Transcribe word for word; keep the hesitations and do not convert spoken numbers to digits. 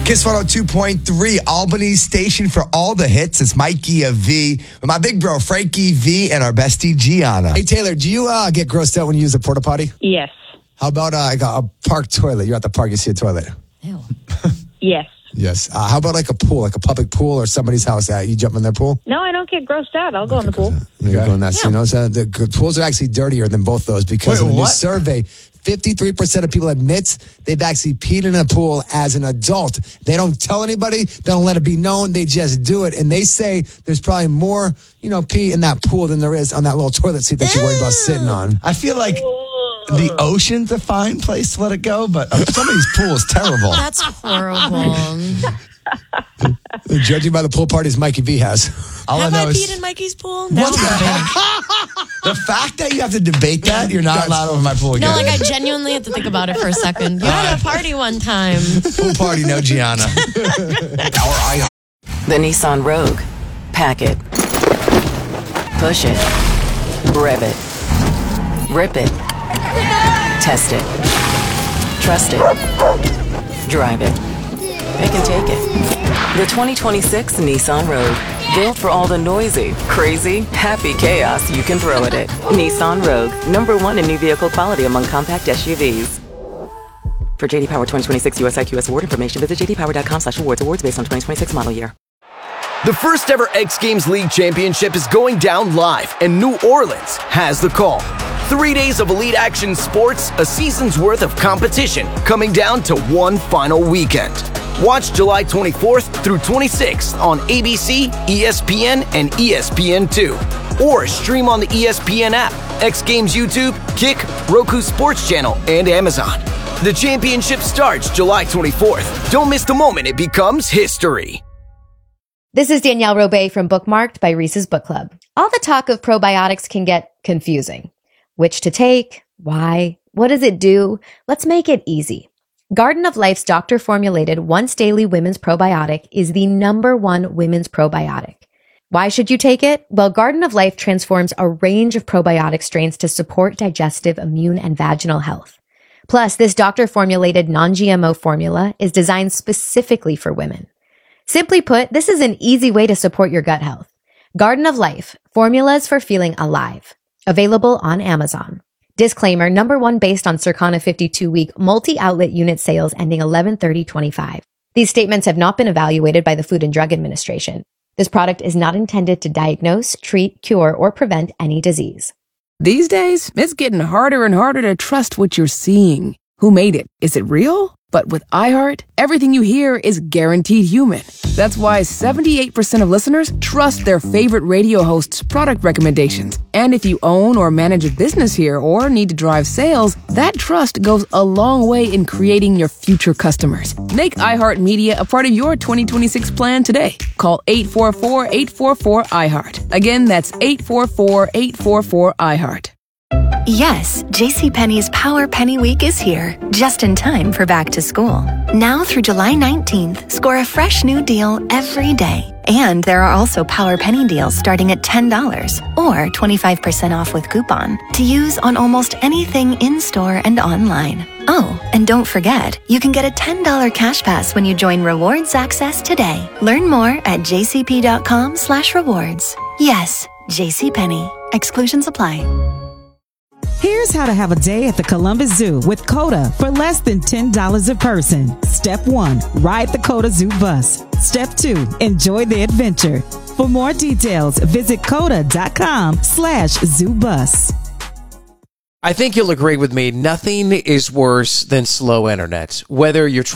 Kiss one oh two point three, Albany's station for all the hits. It's Mikey V with my big bro, Frankie V, and our bestie, Gianna. Hey, Taylor, do you uh, get grossed out when you use a porta potty? Yes. How about uh, like a, a park toilet? You're at the park, you see a toilet. Ew. Yes. Yes. Uh, how about like a pool, like a public pool or somebody's house? Uh, you jump in their pool? No, I don't get grossed out. I'll go in the pool. You're Okay. going that. So, you know, so the g- pools are actually dirtier than both those because Wait, in a new what? survey, fifty-three percent of people admit they've actually peed in a pool as an adult. They don't tell anybody. They don't let it be known. They just do it. And they say there's probably more, you know, pee in that pool than there is on that little toilet seat that you're worried about sitting on. I feel like the ocean's a fine place to let it go, but uh, some of these pools terrible. That's horrible. Judging by the pool parties Mikey V has. All Have I I know peed is in Mikey's pool? what No. the heck? The fact that you have to debate that, you're not allowed over my pool again. No, like I genuinely had to think about it for a second. You had a party one time. Pool party, no Gianna. Our I- The Nissan Rogue. Pack it. Push it. Rev it. Rip it. Test it. Trust it. Drive it. Pick and take it. The twenty twenty-six Nissan Rogue. Built for all the noisy, crazy, happy chaos you can throw at it. Nissan Rogue. Number one in new vehicle quality among compact S U Vs. For J D Power twenty twenty-six U S I Q S award information, visit j d power dot com slash awards. Awards based on twenty twenty-six model year. The first ever X Games League Championship is going down live, and New Orleans has the call. Three days of elite action sports, a season's worth of competition, coming down to one final weekend. Watch July twenty-fourth through twenty-sixth on A B C, E S P N, and E S P N two. Or stream on the E S P N app, X Games YouTube, Kick, Roku Sports Channel, and Amazon. The championship starts July twenty-fourth. Don't miss the moment it becomes history. This is Danielle Robay from Bookmarked by Reese's Book Club. All the talk of probiotics can get confusing. Which to take? Why? What does it do? Let's make it easy. Garden of Life's doctor-formulated once-daily women's probiotic is the number one women's probiotic. Why should you take it? Well, Garden of Life transforms a range of probiotic strains to support digestive, immune, and vaginal health. Plus, this doctor-formulated non-G M O formula is designed specifically for women. Simply put, this is an easy way to support your gut health. Garden of Life, formulas for feeling alive. Available on Amazon. Disclaimer, number one based on Circana fifty-two week multi-outlet unit sales ending eleven thirty twenty-five. These statements have not been evaluated by the Food and Drug Administration. This product is not intended to diagnose, treat, cure, or prevent any disease. These days, it's getting harder and harder to trust what you're seeing. Who made it? Is it real? But with iHeart, everything you hear is guaranteed human. That's why seventy-eight percent of listeners trust their favorite radio hosts' product recommendations. And if you own or manage a business here or need to drive sales, that trust goes a long way in creating your future customers. Make iHeartMedia a part of your twenty twenty-six plan today. Call eight four four, eight four four, iHeart. Again, that's eight four four, eight four four, iHeart. Yes, JCPenney's Power Penny Week is here, just in time for back to school. Now through July nineteenth, score a fresh new deal every day. And there are also Power Penny deals starting at ten dollars or twenty-five percent off with coupon to use on almost anything in-store and online. Oh, and don't forget, you can get a ten dollars cash pass when you join Rewards Access today. Learn more at jcp.com slash rewards. Yes, JCPenney. Exclusions apply. Here's how to have a day at the Columbus Zoo with CODA for less than ten dollars a person. Step one, ride the CODA Zoo bus. Step two, enjoy the adventure. For more details, visit coda.com slash zoo bus. I think you'll agree with me. Nothing is worse than slow internet. Whether you're trying